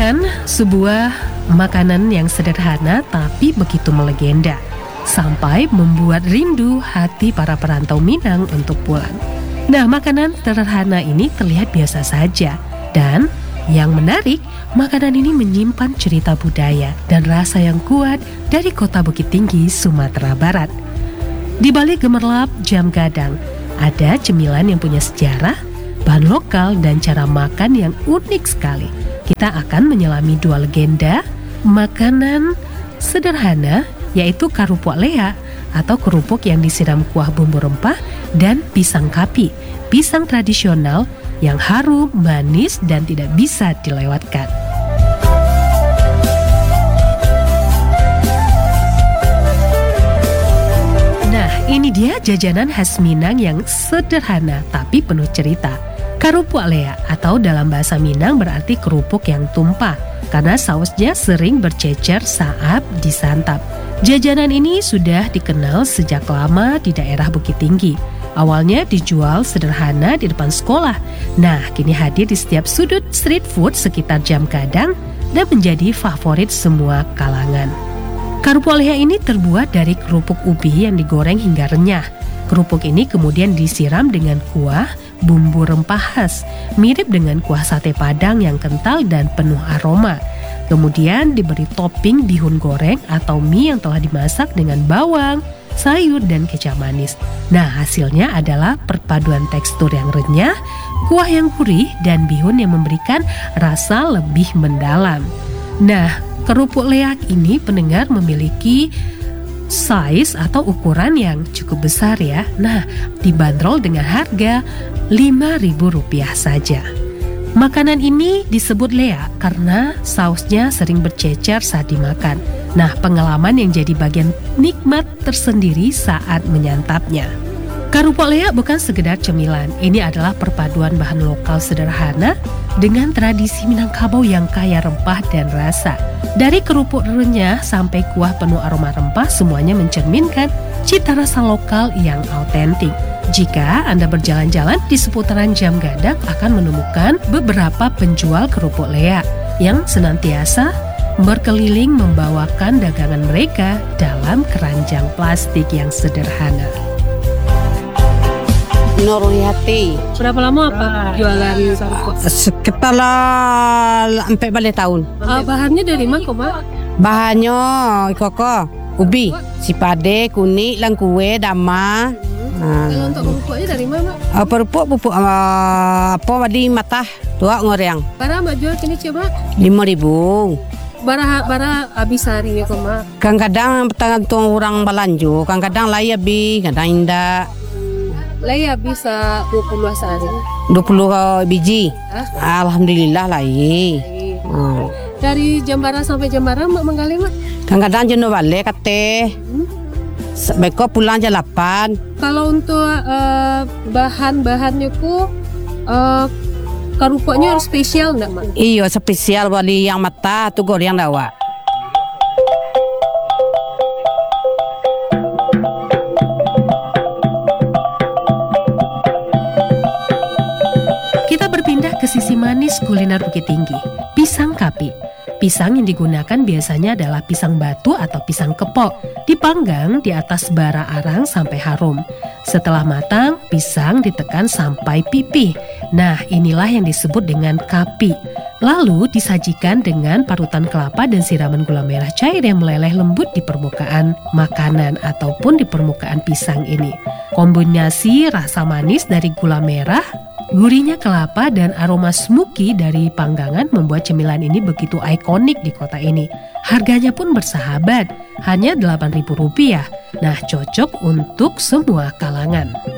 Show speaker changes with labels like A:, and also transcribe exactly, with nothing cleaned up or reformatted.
A: Bukan sebuah makanan yang sederhana tapi begitu melegenda, sampai membuat rindu hati para perantau Minang untuk pulang. Nah, makanan sederhana ini terlihat biasa saja, dan yang menarik, makanan ini menyimpan cerita budaya dan rasa yang kuat dari kota Bukit Tinggi, Sumatera Barat. Di balik gemerlap jam gadang, ada cemilan yang punya sejarah, bahan lokal, dan cara makan yang unik sekali. Kita akan menyelami dua legenda makanan sederhana, yaitu karupuk lea atau kerupuk yang disiram kuah bumbu rempah, dan pisang kapi, pisang tradisional yang harum, manis, dan tidak bisa dilewatkan. Nah, ini dia jajanan khas Minang yang sederhana tapi penuh cerita. Karupuk lea atau dalam bahasa Minang berarti kerupuk yang tumpah karena sausnya sering bercecer saat disantap. Jajanan ini sudah dikenal sejak lama di daerah Bukit Tinggi. Awalnya dijual sederhana di depan sekolah. Nah, kini hadir di setiap sudut street food sekitar jam gadang dan menjadi favorit semua kalangan. Karupuk lea ini terbuat dari kerupuk ubi yang digoreng hingga renyah. Kerupuk ini kemudian disiram dengan kuah bumbu rempah khas, mirip dengan kuah sate Padang yang kental dan penuh aroma. Kemudian diberi topping bihun goreng atau mie yang telah dimasak dengan bawang, sayur, dan kecap manis. Nah, hasilnya adalah perpaduan tekstur yang renyah, kuah yang gurih, dan bihun yang memberikan rasa lebih mendalam. Nah, kerupuk lea ini pendengar memiliki size atau ukuran yang cukup besar ya. Nah, dibanderol dengan harga lima ribu rupiah saja. Makanan ini disebut lea karena sausnya sering bercecer saat dimakan. Nah, pengalaman yang jadi bagian nikmat tersendiri saat menyantapnya. Karupuk lea bukan sekedar cemilan, ini adalah perpaduan bahan lokal sederhana dengan tradisi Minangkabau yang kaya rempah dan rasa. Dari kerupuk renyah sampai kuah penuh aroma rempah, semuanya mencerminkan cita rasa lokal yang autentik. Jika Anda berjalan-jalan di seputaran jam gadang akan menemukan beberapa penjual kerupuk lea yang senantiasa berkeliling membawakan dagangan mereka dalam keranjang plastik yang sederhana.
B: Nurhayati.
A: Berapa lama apa jualan kerupuk?
B: Sekitar sampai balik tahun.
A: Uh, bahannya dari mana, Mak?
B: Bahannya koko, ubi, sipade, kuning, lang kue, dama.
A: Hmm. Kalau untuk kerupuknya dari mana?
B: Uh, perupuk pupuk uh, apa wadi matah tua ngoreng.
A: Bara Mbak jual kini coba?
B: Lima ribu.
A: Bara bara habis hari ini kok, Mak?
B: Kadang-kadang tergantung orang balanju, kadang-kadang layak bi, kadang indah.
A: Laya bisa dua puluh sehari.
B: dua puluh biji.
A: Hah?
B: Alhamdulillah layak. Hmm.
A: Dari Jambara sampai Jambara Mak menggali, Mak?
B: Kadang-kadang jenuh balik kate. Hmm? Beko pulang jam delapan.
A: Kalau untuk uh, bahan-bahannya ku uh, kerupuknya harus spesial enggak, Mak?
B: Iya, spesial wali yang mata tu goreng dawa.
A: Ke sisi manis kuliner Bukit Tinggi, pisang kapi. Pisang yang digunakan biasanya adalah pisang batu atau pisang kepok, dipanggang di atas bara arang sampai harum. Setelah matang, pisang ditekan sampai pipih. Nah, inilah yang disebut dengan kapi. Lalu disajikan dengan parutan kelapa dan siraman gula merah cair yang meleleh lembut di permukaan makanan ataupun di permukaan pisang ini. Kombinasi rasa manis dari gula merah, gurihnya kelapa, dan aroma smoky dari panggangan membuat cemilan ini begitu ikonik di kota ini. Harganya pun bersahabat, hanya delapan ribu rupiah. Nah, cocok untuk semua kalangan.